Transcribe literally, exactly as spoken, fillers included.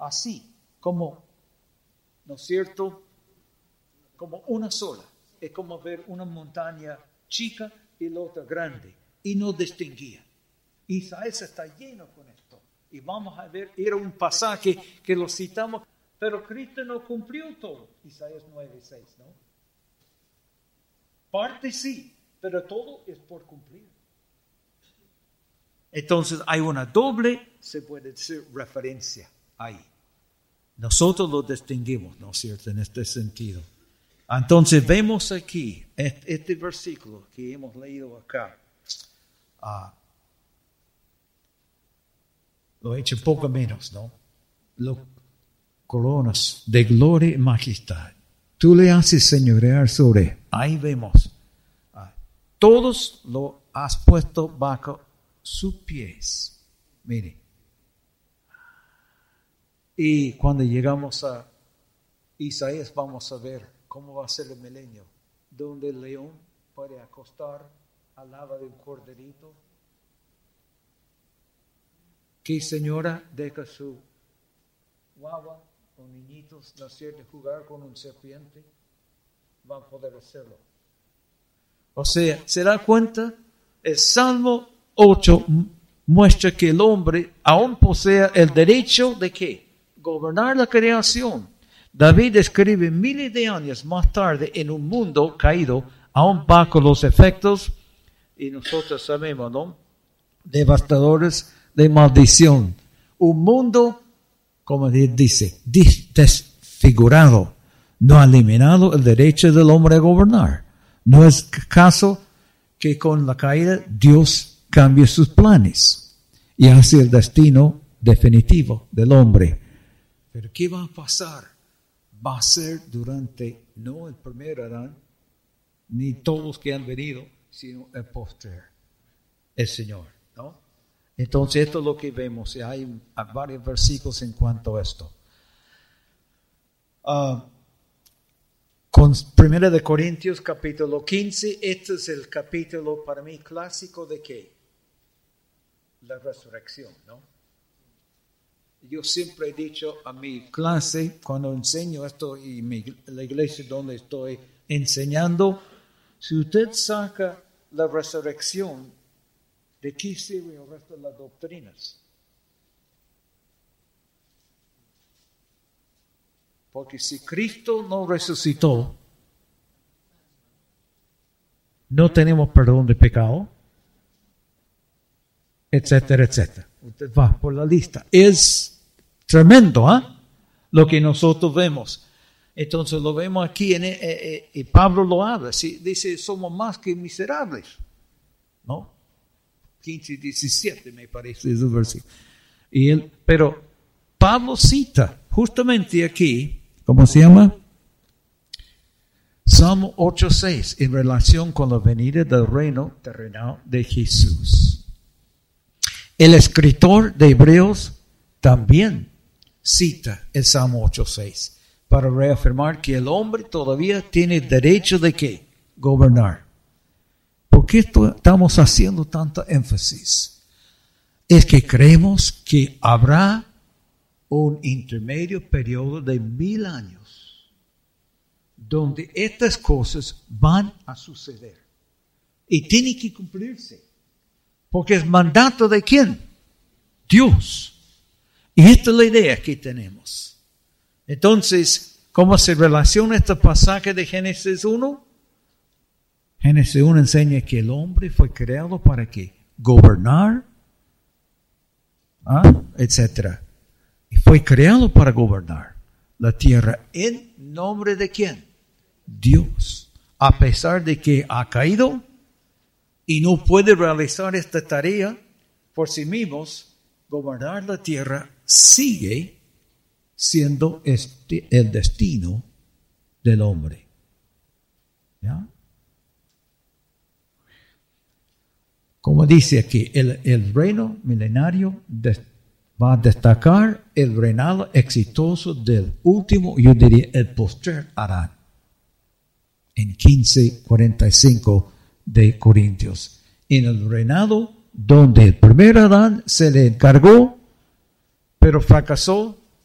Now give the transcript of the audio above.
así, como, ¿no es cierto? Como una sola. Es como ver una montaña chica y la otra grande, y no distinguía. Isaías está lleno con esto. Y vamos a ver, era un pasaje que lo citamos, pero Cristo no cumplió todo. Isaías nueve seis, ¿no? Parte sí, pero todo es por cumplir. Entonces hay una doble, se puede decir, referencia ahí. Nosotros lo distinguimos, ¿no es cierto?, en este sentido. Entonces vemos aquí, este, este versículo que hemos leído acá. Uh, lo he hecho poco menos, ¿no? Los coronas de gloria y majestad. Tú le haces señorear sobre. Ahí vemos. Uh, todos lo has puesto bajo sus pies. Mire. Y cuando llegamos a Isaías vamos a ver cómo va a ser el milenio, donde el león puede acostar al lado de un corderito. ¿Qué señora deja su guagua o niñitos nacer de jugar con un serpiente? Van a poder hacerlo. O sea, ¿se da cuenta? El Salmo ocho muestra que el hombre aún posee el derecho de ¿qué? Gobernar la creación. David escribe miles de años más tarde en un mundo caído, aún bajo los efectos, y nosotros sabemos, ¿no?, devastadores de maldición. Un mundo, como dice, desfigurado, no ha eliminado el derecho del hombre a gobernar. No es caso que con la caída Dios cambie sus planes y hace el destino definitivo del hombre. Pero ¿qué va a pasar? Va a ser durante, no el primer Adán, ni todos los que han venido, sino el posterior, el Señor, ¿no? Entonces esto es lo que vemos, y hay varios versículos en cuanto a esto. Uh, con Primera de Corintios capítulo quince, este es el capítulo para mí clásico de ¿qué? La resurrección, ¿no? Yo siempre he dicho a mi clase, cuando enseño esto y mi, la iglesia donde estoy enseñando, si usted saca la resurrección, ¿de qué sirve el resto de las doctrinas? Porque si Cristo no resucitó, no tenemos perdón de pecado, etcétera, etcétera. Usted va por la lista. Es tremendo, ¿ah? ¿eh? Lo que nosotros vemos. Entonces lo vemos aquí, en, eh, eh, y Pablo lo habla, ¿sí? Dice, somos más que miserables, ¿no? quince y diecisiete me parece es el versículo. Y él, pero Pablo cita justamente aquí, ¿cómo se llama? Salmo ocho seis, en relación con la venida del reino terrenal de Jesús. El escritor de Hebreos también cita el Salmo ocho seis para reafirmar que el hombre todavía tiene derecho de ¿qué? Gobernar. ¿Por qué esto, estamos haciendo tanta énfasis? Es que creemos que habrá un intermedio periodo de mil años donde estas cosas van a suceder y tienen que cumplirse. Porque es mandato de ¿quién? Dios. Y esta es la idea que tenemos. Entonces, ¿cómo se relaciona este pasaje de Génesis uno? Génesis uno enseña que el hombre fue creado para ¿qué? Gobernar, ¿ah? etcétera. Y fue creado para gobernar la tierra. ¿En nombre de quién? Dios. A pesar de que ha caído y no puede realizar esta tarea por sí mismos, gobernar la tierra sigue siendo este el destino del hombre. ¿Ya? Como dice aquí, el, el reino milenario de, va a destacar el reinado exitoso del último, yo diría, el postrer Adán. En quince cuarenta y cinco de Corintios. En el reinado donde el primer Adán se le encargó, pero fracasó,